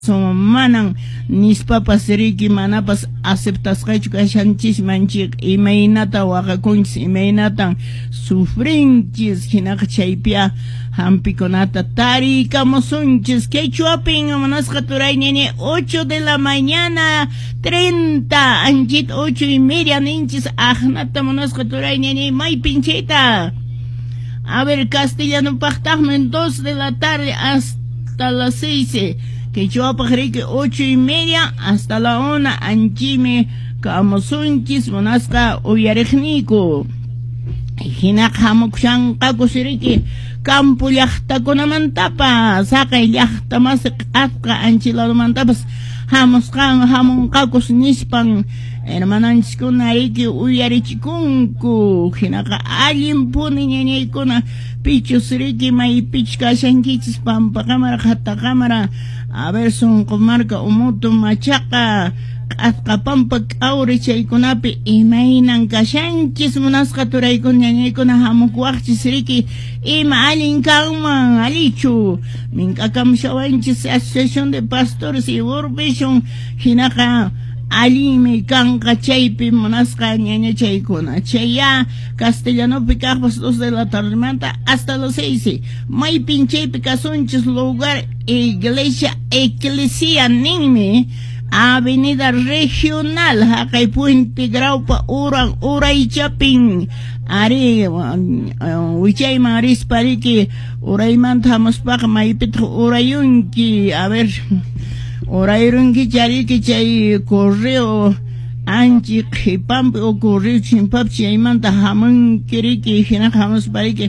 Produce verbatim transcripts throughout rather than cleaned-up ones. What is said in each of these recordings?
So manan nispapas riki manapas aceptasqachu kashanchis manchik imaynata waqakunchis imaynatan sufrinchis hinaqa chaypiqa hampikunata tarikamusunchis quechuapin manasqa turaynini ocho de la mañana treinta anchit ocho y media ninchis ajnata manasqa turaynini maypin chayta. A ver, castellano paqtaqmi dos de la tarde hasta las seis. Que yo que ocho y media hasta la una anchime kamusunchis monasqa uyariqniku. Hina hamukshanqa kusiriki campo llaqtakunamantapas saqay llaqtamas q'atqa anchilamantapas hamusqan hamunqakus nispan hermananchiskuna riki uyarichikunku hinaqa allimpuni ñañaykuna pichus riki maypich kashankichis pampa cámara hata cámara a ver sunqu marca umutu machaqa q'atqa pampa k'awri chaykunapi imaynan kashanchis munasqa turaykuna ñañaykuna hamukwaqchis riki ima allin kanman alichu mink'akamushawanchis asociación de pastores y urbishun hinaqa allimi kanqa chaypi munasqa ñaña chaykuna chaya castellanopi kaqpas dos de la tarde manta hasta las seis maypin chaypi kasunchis lugar iglesia eclesia ninmi avenida regional haqay Puente Graupa uran uraychapin ari wichayman arispariki uraymanta hamuspaqa maypitaq urayunki a ver urayrunki chariki chay correo anchi qhipampi o correo chimpapchi chaymanta hamunkiriki hinaqa hamuspariki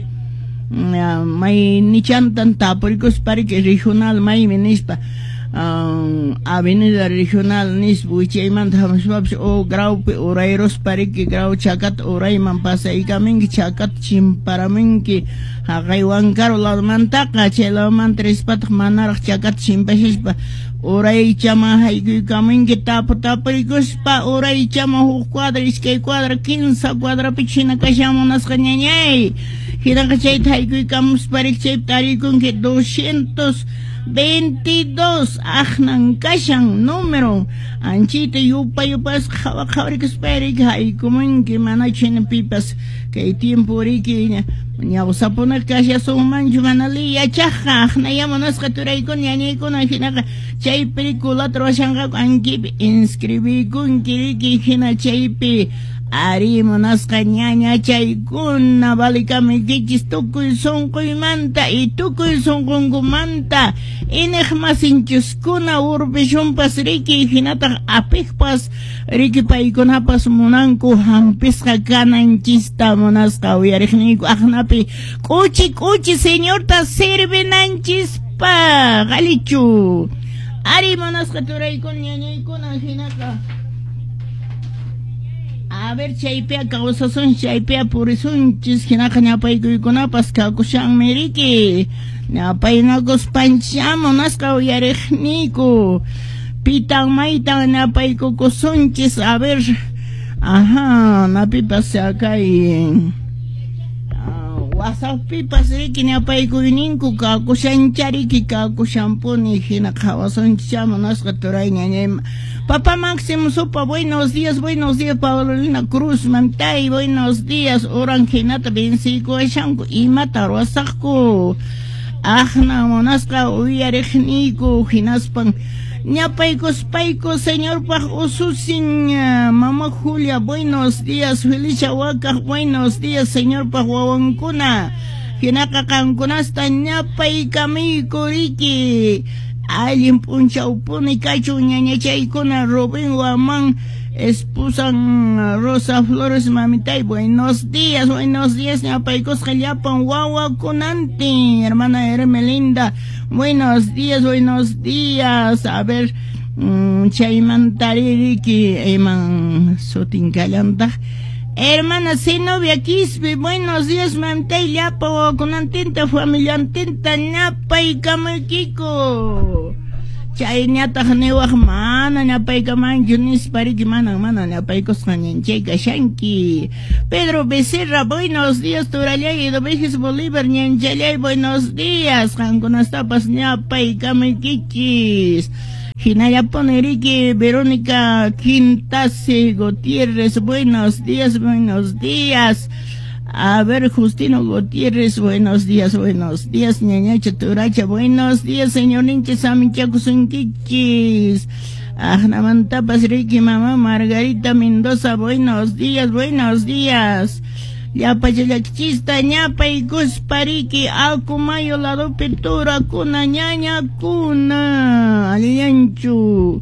may nichantan tapurikuspariki regional maymi nispa Uh, avenida regional nisbu chaymanta hamuspapish o graupi urayros pariki grau chacat urayman pasaykaminki chacat chimparaminki haqay Huancaro ladmantaqa chay ladmanta rispataq manaraq chacat chimpashishpa uraychama haykuykaminki tapu tapurikuspa uraychama huk cuadra iskay cuadra quince cuadrapi china kashamunasqa ñañay hinaqa chayta haykuykamusparik chaypi tarikunki doscientos veintidós ajnan kashan número anchita yupa yupas hawa hawrikasparik haykumunki mana china pipas kay tiempo riki ñawsapuna kashasunmanchu mana liyachaqa ajnayamunasqa turaykuna ñañaykuna hinaqa chay película trabashanqaku ankipi inscribikunki riki hina chaypi ari munasqa ñaña chaykuna valikamikichis tukuy sunquymanta y tukuy sunqunkumanta ineq masinchiskuna urbishunpas riki hinataq apiqpas riki paykunapas munanku hampisqa kananchista munasqa uyariqniku aqnapi k'uchi k'uchi señorta sirvinanchispa qalichu ari munasqa turaykuna ñañaykuna hinaqa a ver chaypia kawsasun chaypia purisunchis hinaqa ñapaykuykunapas kakushanmi riki ñapaynakus panchamunasqa uyariqniku pitan maytan ñapaykukusunchis a ver ajá napipas akay wasapipas riki ñapaykuyninkuku kakushanchariki kakushanpuni hinaqa hawasunchis chamunasqa turay ñañayma Papá Máximo Sopa, buenos días, buenos días, Paulina Cruz, Mantay, buenos días, Orangenata, Benzico, Eshanko, y Mataro, Asako, Ajna, Monasca, Uyarejnico, Jinaspan, Ñapaicos, Paico, señor Paj, Ususin, Mamá Julia, buenos días, Felicia Huaca, buenos días, señor Paj, Huawancuna, Jinaka Canconasta, Ñapaicamico, Riki, Alguien punchaupuni cachu ñañachaykuna Rubén Guamán esposan Rosa Flores Mamitay. Buenos días, buenos días ñapaykos llapan wawa kunanti hermana Hermelinda. Buenos días, buenos días. A ver um, chaymantaririki eman sotinkallanta hermana Zenobia Quispe, buenos días, mamtay llapa kunantinta familiantinta ñapaykamakiko chay ñataq niwaq mana ñapaykamanchu nispariki mana mana ñapaykosqa ñanchayka shanki. Pedro Becerra, buenos días, Turallay, Edovejes Bolívar, ñanchallay, buenos días, qankunastapas ñapaykamakikis. Jinaya Poneriki, Verónica Quintase Gutiérrez, buenos días, buenos días. A ver, Justino Gutiérrez, buenos días, buenos días, ñañacha Turacha, buenos días, señor Ninches, Amichacusunquichis. Ajnamantapas Ricky, mamá Margarita Mendoza, buenos días, buenos días. Yapa chista ñapa y cuspariki, akumayo lado pintura, kuna ñaña, kuna, alianchu.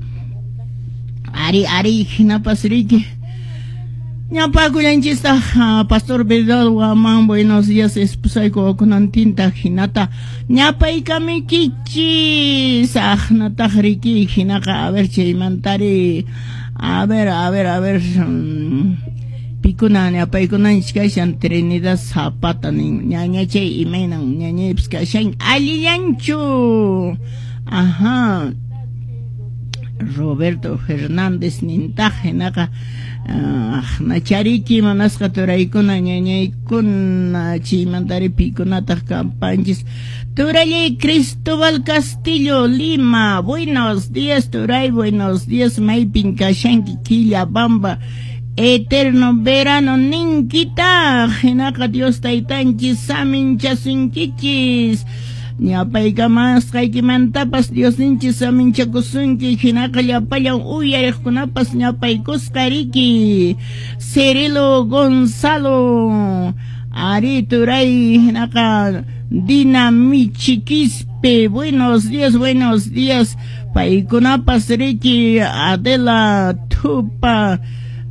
Ari, ari, napas Ricky. Ñapa kulanchista, Pastor Bedal Guamán, buenos días, esposa y con tinta jinata. Ñapa y kamikichis, ajnata riki, jinaka, a ver, cheimantari, a ver, a ver, a ver, um, Picuna, ñapa y kunanchikashan, Trinidad Zapata, ñañache y menan, ñañepskashan, alianchu. Ajá. Roberto Fernández Nintaje Naka ah nachariki manasqa turaykuna ñañaykuna chimantari pikunataq kampanchis Turallay Cristóbal Castillo Lima, buenos días Turay, buenos días maypin kashanki Quillabamba eterno verano ninkita hinaka Dios taytanchis saminchasunkichis ñapayka mas qaykimantapas Dios ninchis aminchakusunki hinaka llapallan uyariqkunapas ñapaykusqariki Cirilo Gonzalo Ari Turay hinaka Dinamichiquispe, buenos días, buenos días paykunapas riki Adela Tupa.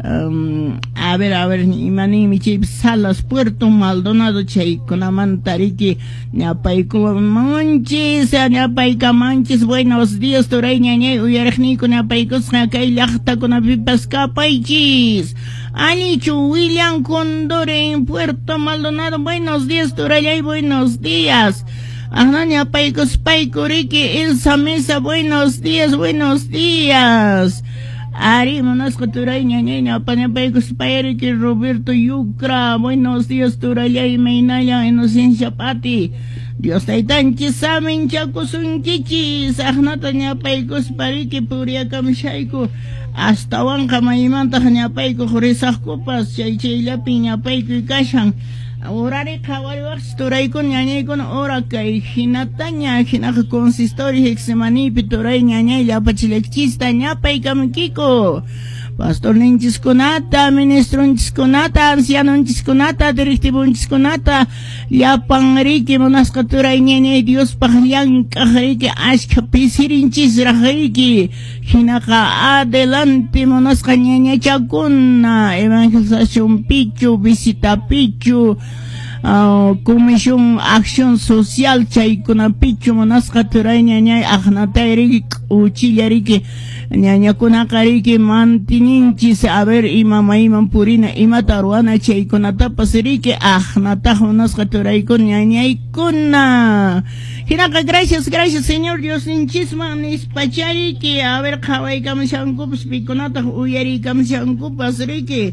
Um, a ver, a ver, imani michip Salas, Puerto Maldonado, Chaykuna Mantariki, Ñapayku Manchis, Ñapayka Manchis, buenos días, Turay Ñañay, Uyarjniku, Ñapaykus, Ñakay Lachta, Kunapipas Kapaychis, Alichu, William Condore, en Puerto Maldonado, buenos días, Turayay, buenos días. Ajá, Ñapaykus, Paykuriki, Elsa Mesa, buenos días, buenos días. Ari, Monasco Turay, ñañaña, Pañapaycos, Payriki, Roberto Yucra, buenos días, Turaya y Mainaya, Inocencia Pati. Dios taytanchis, samin chakusun chichis, ajnata ñapaycos, Pariki, Puriacam Shaiku, hasta Wanka Maimanta, ñapayco, Jorizas Copas, Chaychaylapi, ñapayco y Kashan. Orare kawariwax turayku ñañaykuna ora kay hinataña hinaqa consistori hexemanipi turay ñañay llapachilekchista ñapaykamikiko pastor ninchiskunata ministrunchiskunata ancianunchiskunata directivunchiskunata llapan riki munasqa turay ñañay Diospaq llank'aq riki ashka pisirinchis riki hinaqa adelante munasqa ñañaychakuna evangelización pichu visita pichu Uh, Comisión Acción Social chaykuna pichu manasqa turay ñañay ajnatay riki uchilla riki ñañakunaqa riki mantininchis a ver ima mayman purina imata ruana chaykunatapas riki ajnataq manasqa turaykuna ñañaykuna hinaqa gracias gracias Señor Dios ninchisman nispachariki a ver qhawaykamushankupas pikunataq uyariykamushankupas riki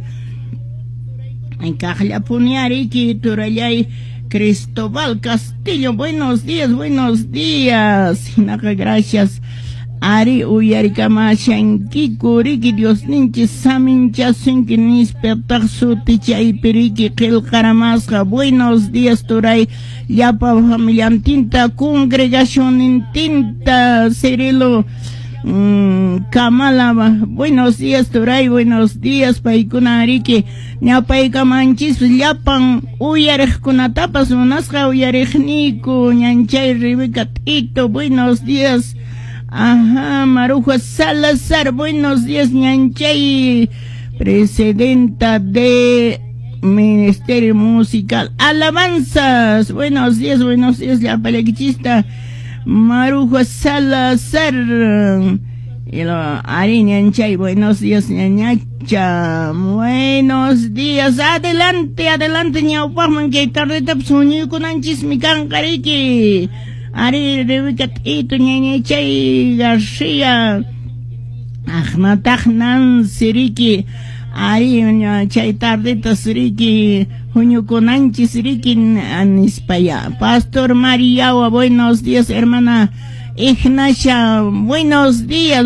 Encajla Puniariki, Turallay, Cristóbal Castillo, buenos días, buenos días. Hinaka, gracias. Ari Uyarikama Shankiku, Riki, Dios Ninchi, Samincha, Sinki, Nispertak, Suticha y Piriki, Kilkaramasca, buenos días, Turay, Yapa, familia en tinta, congregación en tinta, Cirilo. Mm, Kamala, buenos días Turay, buenos días paykuna ariki ñapayka manchis llapan uyariqkunatapas munasqa uyariqniku ñanchay Rebeca Tito, buenos días. Ajá, Maruja Salazar, buenos días ñanchay presidenta de Ministerio Musical Alabanzas, buenos días, buenos días la palequichista Maruja Salazar y lo Ari Ñanchay, buenos días ñañacha, buenos días, adelante, adelante ñawpajman que tarde tapsuñi kunanchis mi kankariki Ari Rebeca Tito ñañachay García Ajnataj Nancy Riki Ari chay tardeta siriki huñukunanchis siriki anispaya. Pastor Mariawa, buenos días hermana Ignacia, buenos días.